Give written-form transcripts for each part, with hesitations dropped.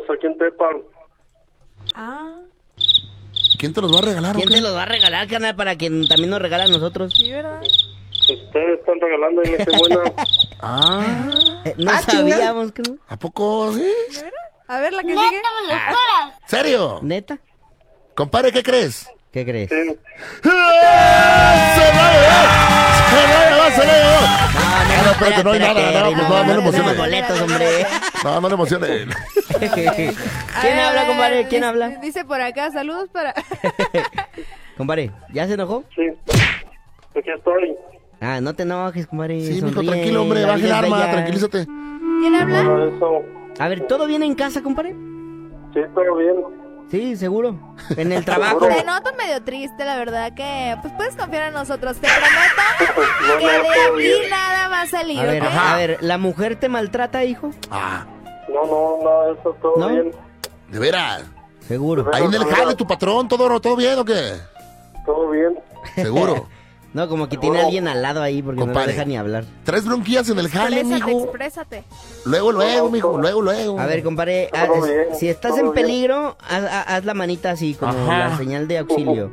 aquí en Tepa. Ah. ¿Quién te los va a regalar? ¿Quién te los va a regalar, carnal, para que también nos regale a nosotros? Sí, ¿verdad? Ustedes están regalando y me qué buena. No sabíamos que no. ¿A poco sí? A ver, la que sigue. ¿Serio? ¿Neta? Compadre, ¿qué crees? ¿Qué crees? Sí. ¡Se la llevó! ¡Se la llevó! No, espérate, no hay nada, no, pues no le emociones. Boletos, hombre. No le emociones. ¿Quién habla, compadre? ¿Quién habla? Dice por acá, saludos para... Compadre, ¿ya se enojó? Sí. Aquí estoy. Ah, no te enojes, compadre. Sí, mijo, sonríe, tranquilo, hombre, la baja el vida es arma, bella. tranquilízate. ¿Quién habla? Bueno, eso. A ver, ¿todo bien en casa, compadre? Sí, todo bien. Sí, seguro. En el trabajo. Te noto medio triste, la verdad, que pues puedes confiar en nosotros. Te prometo que de todo aquí bien. nada va a salir, ¿ok? A ver, ¿la mujer te maltrata, hijo? Ah, No, eso todo ¿No? bien. de veras. Seguro. Ahí en el jale, tu patrón, ¿todo bien o qué? Todo bien. Seguro. No, como que tiene alguien al lado ahí porque no Compadre. lo deja ni hablar. ¿Tres bronquillas en el jale, Exprésate. mijo? Luego, mijo, luego. A ver, compadre, Todo bien, si estás todo en bien. peligro, haz la manita así, como Ajá. la señal de auxilio.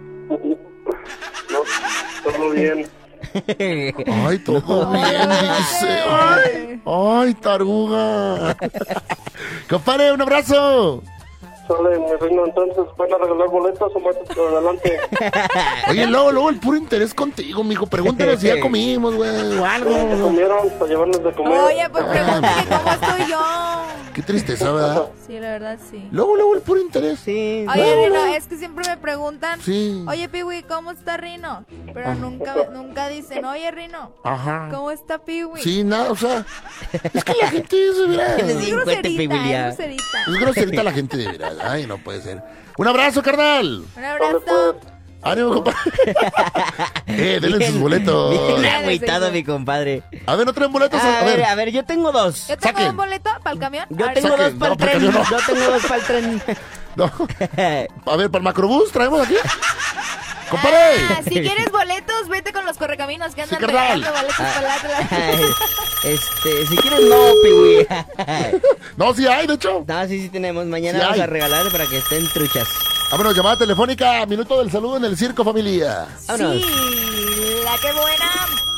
No, todo bien. Ay, todo bien, dice. Ay, taruga. Compadre, un abrazo. Sale, mi reino, entonces, ¿van a regalar boletos o más adelante? Oye, luego el puro interés contigo, mijo. Pregúntale si ya comimos, güey, o ¿Qué algo. comieron para llevarles de comer? Oye, pues pregúntale cómo estoy yo. Qué tristeza, ¿verdad? Sí, la verdad, sí. Luego el puro interés. Sí. Oye, Rino, es que siempre me preguntan, Sí. oye, Piwi, ¿cómo está Rino? Pero nunca dicen, oye, Rino, Ajá. ¿cómo está Piwi? Sí, nada, o sea, es que la gente es de veras. Tienes Es bien cuete, groserita, Piwilia. es groserita. Es groserita la gente de veras. Ay, no puede ser. Un abrazo, carnal. Un abrazo. Ánimo, compadre. Denle sus boletos. Bien agüitado, mi compadre. A ver, ¿no traen boletos? A ver, yo tengo dos. Yo tengo Saquen. un boleto para el camión. Yo Ahorita. tengo dos Saquen. para el No, porque tren. yo no. Yo tengo dos para el tren. No. A ver, para el macrobús traemos aquí. Compadre. Ah, si quieres boletos, vete con los correcaminos que andan Sí, carnal. regalando boletos para la Si quieres, no, Piwi. No, sí hay, de hecho. No, sí tenemos. Mañana Sí vamos hay. a regalar para que estén truchas. Vámonos, llamada telefónica. Minuto del saludo en el circo, familia. Vámonos. Sí, la que buena.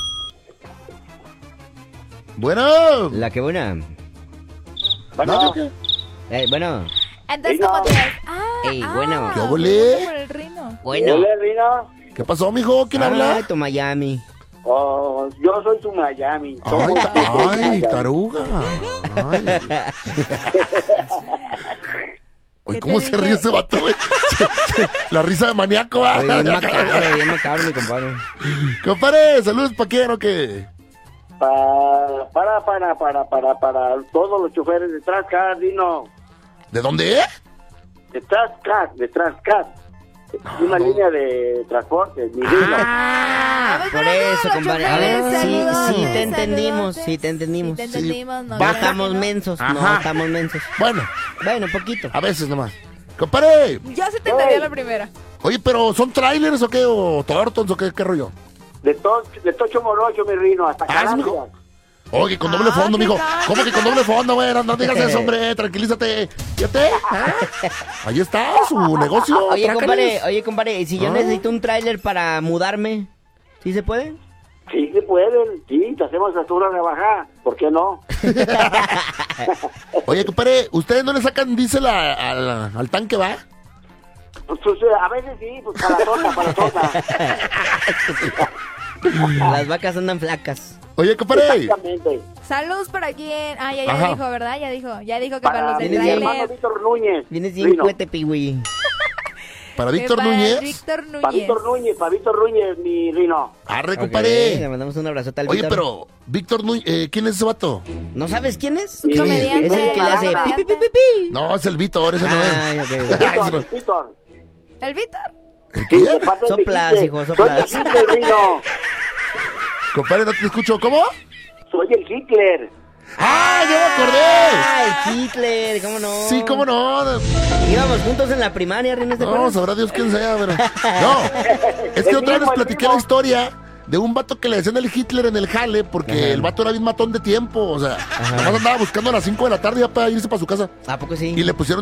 Bueno. La que buena. No, ¿qué? Bueno. Entonces, Rino. ¿cómo te ves? Ey, bueno. ¿Qué volé? por el Rino. Bueno. Hola, Rino. ¿Qué pasó, mijo? ¿Quién habla? Tu Miami. Oh, yo soy tu Miami. Ay, taruga. Ay. Oye, ¿Qué ¿cómo te se dije? ríe ese vato, güey? La risa de maníaco. ¿va? Oye, bien macabro, mi compadre. Compadre, saludos para quién o qué. Para todos los choferes de Trascar, Rino. ¿De dónde? De Trascar. Una línea de transporte, mi Rino. Ah, Por eso, compadre. A ver, sí, saludotes, sí te entendimos, saludotes. sí te entendimos. Sí te entendimos, no, No claro estamos que no. mensos, no Ajá. estamos mensos. Bueno, Bueno, poquito. a veces nomás. Compadre, Yo sí te entendí a la primera. oye, pero ¿son trailers o qué? ¿O tortons o qué rollo? De Tocho Morocho, mi Rino, hasta Ah, Calabria. mijo. Oye, con doble fondo, qué mijo. tal, ¿Cómo qué que con doble fondo, güey? No digas eso, hombre. Tranquilízate. Fíjate. Ahí está su negocio. Oye, trácales. compadre, si yo necesito un tráiler para mudarme, ¿sí se puede? Sí, se pueden. Sí, te hacemos hasta una rebajada. ¿Por qué no? Oye, compadre, ¿ustedes no le sacan diésel al tanque, va? Pues, a veces sí, pues para la torta. Las vacas andan flacas. Oye, compadre. Exactamente. Saludos para quien. Ah, ya Ajá. dijo, ¿verdad? Ya dijo que para Para los mi del Vienes bien. hermano trailer. Víctor Núñez. Vienes bien Rino. cuete, Piwi. Para Que Víctor para Núñez. Víctor Para Núñez. Víctor Núñez, mi Rino. Arre, Ok, compadre. le mandamos un abrazote al Oye, Víctor. pero, Víctor Núñez, ¿quién es ese vato? ¿No sabes quién es? Sí. Comediante. Es el que le hace comediante. pi, pi, pi, pi. No, es el Víctor, ese no es. Ay, ok. Víctor. ¿El Víctor? ¿El Sí, qué? de parte de Soplas, Hitler. hijo, soplas. Soy el Hitler, Rino. Compadre, no te escucho. ¿Cómo? Soy el Hitler. ¡Ah, ya me acordé! Ay, Hitler, ¿cómo no? Sí, ¿cómo no? Íbamos juntos en la primaria, Rino, ¿te No, acuerdas? sabrá Dios quién sea, pero... No, es que El otra vez les mismo, el platiqué mismo. la historia de un vato que le decían el Hitler en el jale porque Ajá. el vato era bien matón de tiempo, o sea, nomás andaba buscando a las 5 de la tarde ya para irse para su casa ¿A poco sí? y le pusieron